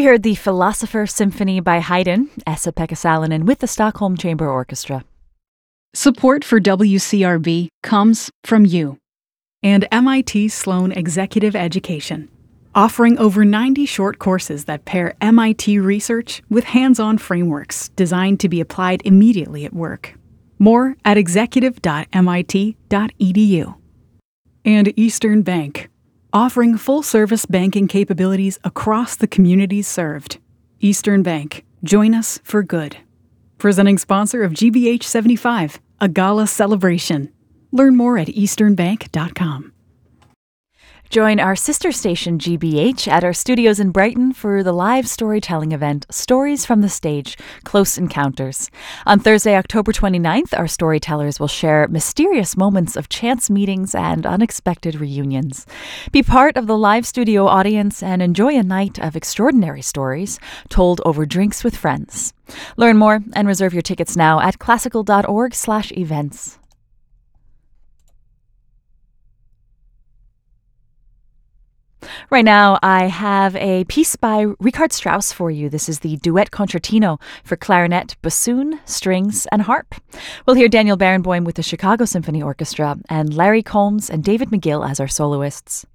We heard the Philosopher Symphony by Haydn, Esa-Pekka Salonen with the Stockholm Chamber Orchestra. Support for WCRB comes from you and MIT Sloan Executive Education, offering over 90 short courses that pair MIT research with hands-on frameworks designed to be applied immediately at work. More at executive.mit.edu. And Eastern Bank, offering full-service banking capabilities across the communities served. Eastern Bank, join us for good. Presenting sponsor of GBH 75, a gala celebration. Learn more at easternbank.com. Join our sister station GBH at our studios in Brighton for the live storytelling event Stories from the Stage, Close Encounters. On Thursday, October 29th, our storytellers will share mysterious moments of chance meetings and unexpected reunions. Be part of the live studio audience and enjoy a night of extraordinary stories told over drinks with friends. Learn more and reserve your tickets now at classical.org/events. Right now, I have a piece by Richard Strauss for you. This is the Duet Concertino for clarinet, bassoon, strings, and harp. We'll hear Daniel Barenboim with the Chicago Symphony Orchestra and Larry Combs and David McGill as our soloists.